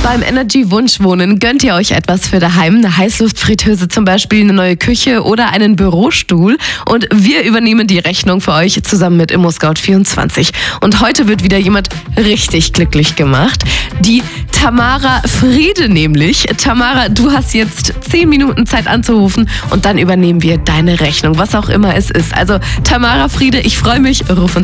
Beim Energy Wunschwohnen gönnt ihr euch etwas für daheim, eine Heißluftfritteuse zum Beispiel, eine neue Küche oder einen Bürostuhl und wir übernehmen die Rechnung für euch zusammen mit ImmoScout24. Und heute wird wieder jemand richtig glücklich gemacht, die Tamara Friede nämlich. Tamara, du hast jetzt 10 Minuten Zeit anzurufen und dann übernehmen wir deine Rechnung, was auch immer es ist. Also Tamara Friede, ich freue mich, ruf uns